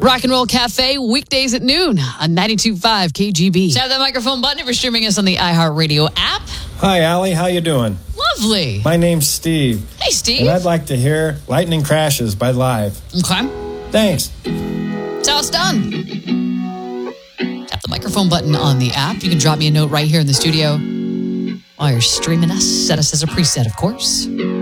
Rock and Roll Cafe, weekdays at noon on 92.5 KGB. Tap that microphone button if you're streaming us on the iHeartRadio app. Hi, Allie. How you doing? Lovely. My name's Steve. Hey, Steve. And I'd like to hear Lightning Crashes by Live. Okay. Thanks. That's how it's done. Tap the microphone button on the app. You can drop me a note right here in the studio while you're streaming us. Set us as a preset, of course.